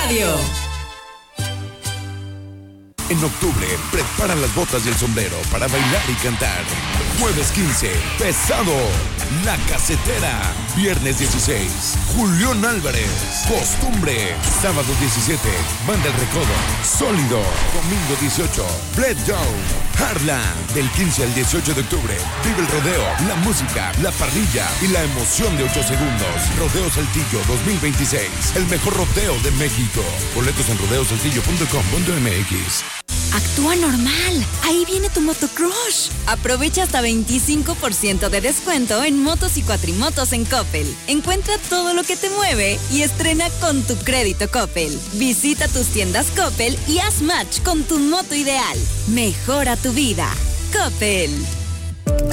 Radio. En octubre, prepara las botas y el sombrero para bailar y cantar. Jueves 15, Pesado, La Casetera. Viernes 16, Julián Álvarez, Costumbre. Sábado 17, Banda El Recodo, Sólido. Domingo 18, Bled Down, Harlan. Del 15 al 18 de octubre, vive el rodeo, la música, la parrilla y la emoción de 8 segundos. Rodeo Saltillo 2026, el mejor rodeo de México. Boletos en rodeosaltillo.com.mx. Actúa normal. Ahí viene tu motocrush. Aprovecha hasta 25% de descuento en motos y cuatrimotos en Coppel. Encuentra todo lo que te mueve y estrena con tu crédito Coppel. Visita tus tiendas Coppel y haz match con tu moto ideal. Mejora tu vida. Coppel.